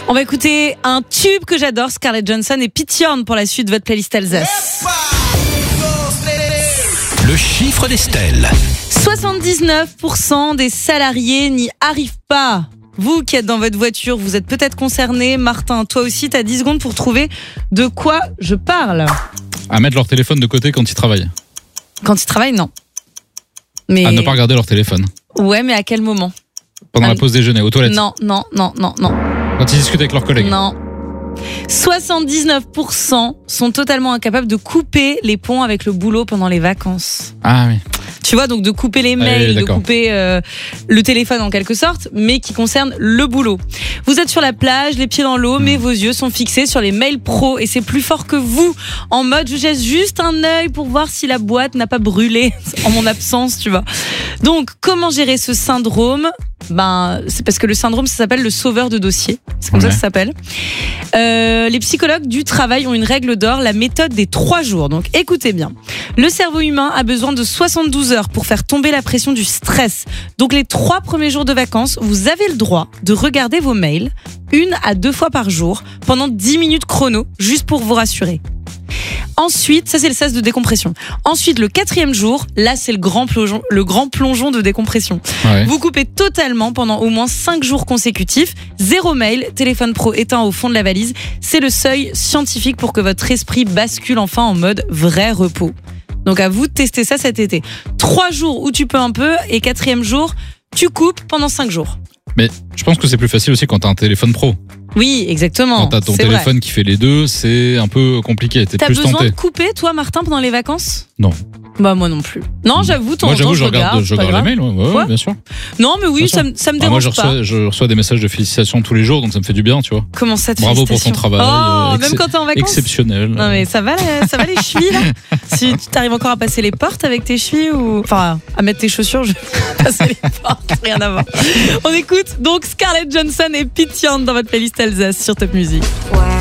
On va écouter un tube que j'adore, Scarlett Johansson et Pete Yorn pour la suite de votre playlist Alsace. Le chiffre d'Estelle. 79% des salariés n'y arrivent pas. Vous qui êtes dans votre voiture, vous êtes peut-être concerné. Martin, toi aussi, tu as 10 secondes pour trouver de quoi je parle. À mettre leur téléphone de côté quand ils travaillent. Quand ils travaillent, non. Mais... À ne pas regarder leur téléphone. Ouais, mais à quel moment ? Pendant la pause déjeuner, aux toilettes. Non. Quand ils discutent avec leurs collègues. Non. 79% sont totalement incapables de couper les ponts avec le boulot pendant les vacances. Ah oui. Tu vois, donc de couper les mails, de couper le téléphone en quelque sorte, mais qui concerne le boulot. Vous êtes sur la plage, les pieds dans l'eau, mais vos yeux sont fixés sur les mails pro et c'est plus fort que vous. En mode, je jette juste un œil pour voir si la boîte n'a pas brûlé en mon absence, tu vois. Donc, comment gérer ce syndrome ? C'est parce que le syndrome, ça s'appelle le sauveur de dossier. C'est comme ça que ça s'appelle. Les psychologues du travail ont une règle d'or, la méthode des 3 jours. Donc, écoutez bien. Le cerveau humain a besoin de 72 heures pour faire tomber la pression du stress. Donc, les 3 premiers jours de vacances, vous avez le droit de regarder vos mails 1 à 2 fois par jour pendant 10 minutes chrono, juste pour vous rassurer. Ensuite, ça c'est le sas de décompression. Ensuite, le 4e jour, là c'est le grand plongeon de décompression. Ouais. Vous coupez totalement pendant au moins 5 jours consécutifs. 0 mail, téléphone pro éteint au fond de la valise. C'est le seuil scientifique pour que votre esprit bascule enfin en mode vrai repos. Donc à vous de tester ça cet été. 3 jours où tu peux un peu et 4e jour, tu coupes pendant 5 jours. Mais je pense que c'est plus facile aussi quand t'as un téléphone pro. Oui, exactement. Quand t'as ton téléphone qui fait les deux, c'est un peu compliqué. T'as plus besoin de couper, toi, Martin, pendant les vacances ? Non. Bah moi non plus. Non, j'avoue, moi j'avoue, je regarde les mails, ouais, bien sûr. Non, mais oui, ça me dérange pas. Je reçois des messages de félicitations tous les jours, donc ça me fait du bien, tu vois. Comment ça te Bravo pour ton travail. Même quand t'es en vacances. Exceptionnel. Non mais ça va les chevilles là. Si tu t'arrives encore à passer les portes avec tes chevilles ou à mettre tes chaussures, je vais passer les portes, rien à voir. On écoute donc Scarlett Johansson et Pete Yorn dans votre playlist Alsace sur Top Music. Ouais.